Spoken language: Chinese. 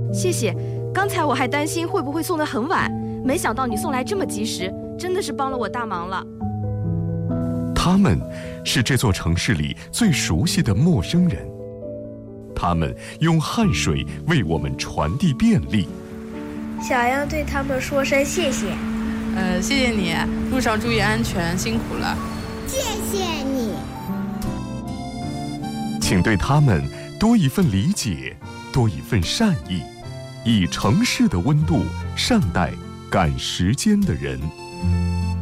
谢谢。刚才我还担心会不会送得很晚，没想到你送来这么及时，真的是帮了我大忙了。 他们是这座城市里最熟悉的陌生人，他们用汗水为我们传递便利。 小样对他们说声谢谢。 谢谢你，路上注意安全，辛苦了。 谢谢你。 请对他们多一份理解，多一份善意，以城市的温度善待赶时间的人。